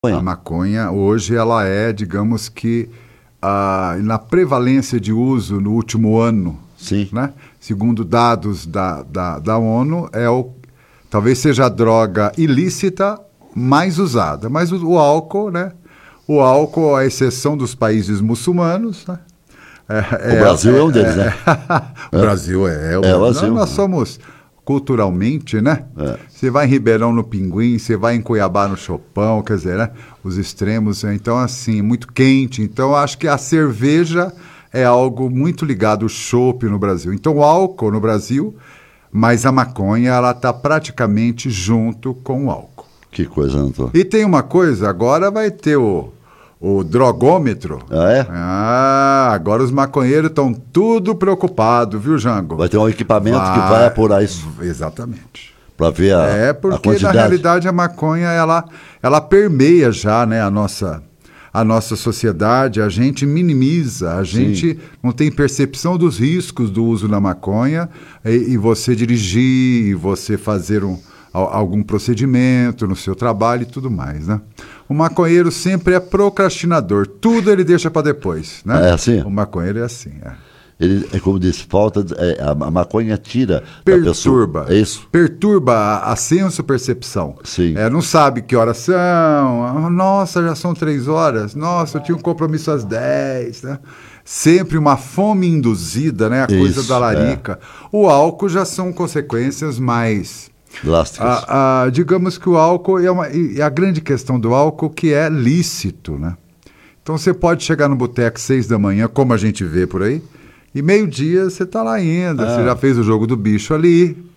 A maconha, hoje, ela é, digamos que, na prevalência de uso no último ano, sim, né? Segundo dados da ONU, talvez seja a droga ilícita mais usada. Mas o álcool, né? O álcool, à exceção dos países muçulmanos, né? O Brasil é um deles, né? O Brasil é. O Brasil. Nós somos culturalmente, né? Você vai em Ribeirão no Pinguim, você vai em Cuiabá no Chopão, quer dizer, né? Os extremos, então assim, muito quente. Então acho que a cerveja é algo muito ligado ao chopp no Brasil. Então o álcool no Brasil, mas a maconha, ela está praticamente junto com o álcool. Que coisa, Antônio. E tem uma coisa, agora vai ter o drogômetro. Agora os maconheiros estão tudo preocupados, viu, Jango? Vai ter um equipamento que vai apurar isso. Exatamente. Para ver a porque quantidade. Na realidade a maconha, ela permeia já, né, a nossa sociedade, a gente minimiza, a gente não tem percepção dos riscos do uso da maconha e você dirigir, e você fazer algum procedimento no seu trabalho e tudo mais, né? O maconheiro sempre é procrastinador, tudo ele deixa para depois, né? É assim? O maconheiro é assim, Ele, como disse, a maconha tira perturba, da pessoa. É isso? Perturba a senso-percepção. Sim. Não sabe que horas são, nossa, já são 3 horas, nossa, eu tinha um compromisso às 10, né? Sempre uma fome induzida, né? A coisa da larica. O álcool já são consequências mais drásticas. Digamos que o álcool é a grande questão do álcool, que é lícito, né? Então você pode chegar no boteco 6 da manhã, como a gente vê por aí, e meio-dia você está lá ainda, você já fez o jogo do bicho ali.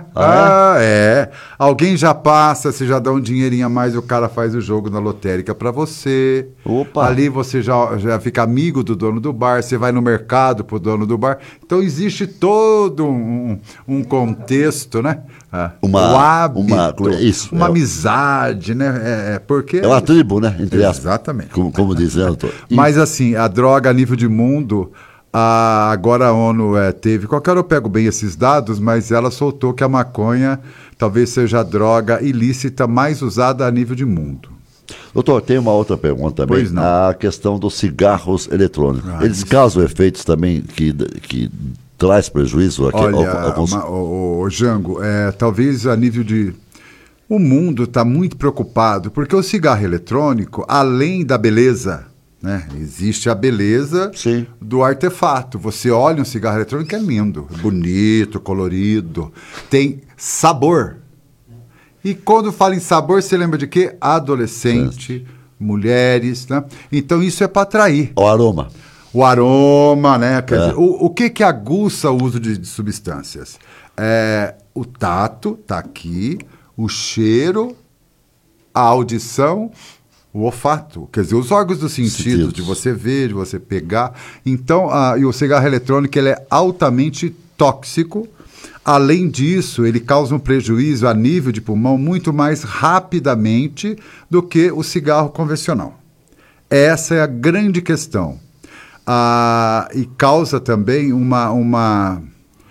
Alguém já passa, você já dá um dinheirinho a mais, o cara faz o jogo na lotérica para você. Opa. Ali você já fica amigo do dono do bar, você vai no mercado pro dono do bar. Então existe todo um contexto, né? O hábito, uma amizade, né? Porque é uma tribo, né? Entre aspas. Exatamente. Como dizendo. Mas assim, a droga a nível de mundo... agora a ONU teve, qualquer hora eu pego bem esses dados, mas ela soltou que a maconha talvez seja a droga ilícita mais usada a nível de mundo. Doutor, tem uma outra pergunta também. Pois não. A questão dos cigarros eletrônicos. Eles causam efeitos também que traz prejuízo aqui? Olha, Jango, talvez a nível de... O mundo está muito preocupado, porque o cigarro eletrônico, além da beleza... né? Existe a beleza do artefato. Você olha um cigarro eletrônico, é lindo, bonito, colorido, tem sabor. E quando fala em sabor, você lembra de quê? Adolescente, mulheres, né? Então isso é para atrair. O aroma. O aroma, né? Quer dizer, o que aguça o uso de substâncias? O tato, tá aqui, o cheiro, a audição... o olfato, quer dizer, os órgãos dos sentidos, de você ver, de você pegar. Então, e o cigarro eletrônico, ele é altamente tóxico. Além disso, ele causa um prejuízo a nível de pulmão muito mais rapidamente do que o cigarro convencional. Essa é a grande questão. E causa também uma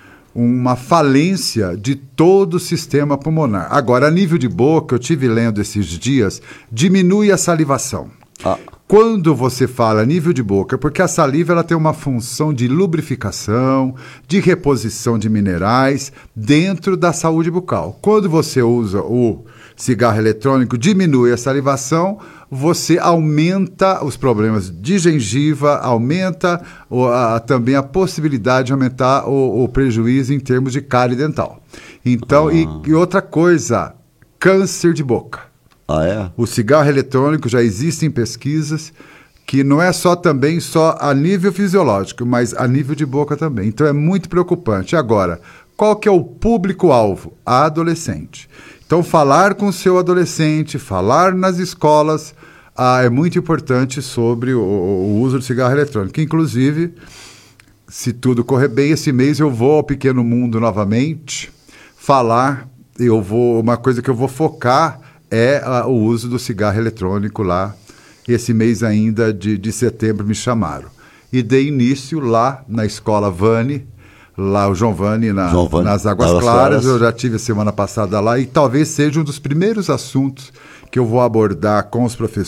falência de todo o sistema pulmonar. Agora, a nível de boca, eu tive lendo esses dias, diminui a salivação. Quando você fala a nível de boca, porque a saliva ela tem uma função de lubrificação, de reposição de minerais dentro da saúde bucal. Quando você usa o cigarro eletrônico, diminui a salivação, você aumenta os problemas de gengiva, aumenta também a possibilidade de aumentar o prejuízo em termos de cárie dental. Então, e outra coisa, câncer de boca. O cigarro eletrônico, já existem pesquisas que não é só a nível fisiológico, mas a nível de boca também. Então é muito preocupante. Agora, qual que é o público-alvo? A adolescente. Então, falar com o seu adolescente, falar nas escolas, é muito importante sobre o uso de cigarro eletrônico. Inclusive, se tudo correr bem, esse mês eu vou ao Pequeno Mundo novamente falar, uma coisa que eu vou focar é o uso do cigarro eletrônico lá. Esse mês ainda de setembro me chamaram. E dei início lá na escola Vani, lá o João Vani, nas Águas Claras. Eu já tive a semana passada lá e talvez seja um dos primeiros assuntos que eu vou abordar com os professores